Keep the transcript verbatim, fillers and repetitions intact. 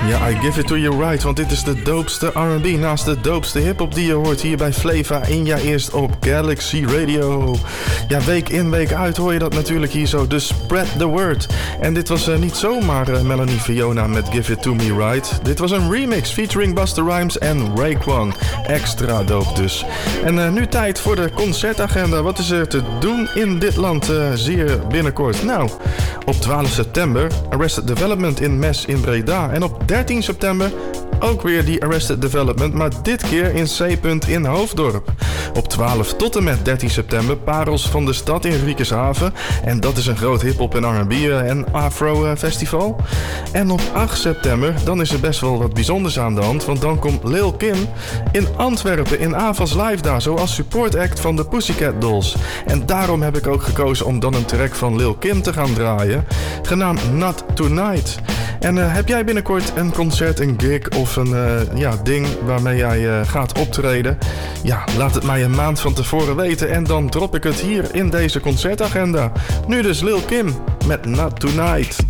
Ja, I give it to you right, want dit is de doopste R en B naast de doopste hiphop die je hoort hier bij Flava in ja eerst op Galaxy Radio. Ja, week in, week uit hoor je dat natuurlijk hier zo, dus spread the word. En dit was uh, niet zomaar uh, Melanie Fiona met Give It To Me Right. Dit was een remix featuring Busta Rhymes en Raekwon. Extra dope dus. En uh, nu tijd voor de concertagenda. Wat is er te doen in dit land uh, zeer binnenkort? Nou, op twaalf september Arrested Development in Mes in Breda. En op dertien september ook weer die Arrested Development, maar dit keer in C. in Hoofddorp. Op twaalf tot en met dertien september Parels van de Stad in Riekershaven. En dat is een groot hip-hop en R en B en afro festival. En op acht september, dan is er best wel wat bijzonders aan de hand, want dan komt Lil Kim in Antwerpen in Avas Live daar, zoals support act van de Pussycat Dolls. En daarom heb ik ook gekozen om dan een track van Lil Kim te gaan draaien, genaamd Not Tonight. En uh, heb jij binnenkort een concert, een gig of een uh, ja, ding waarmee jij uh, gaat optreden? Ja, laat het mij een maand van tevoren weten en dan drop ik het hier in deze concertagenda. Nu dus Lil Kim met Not Tonight.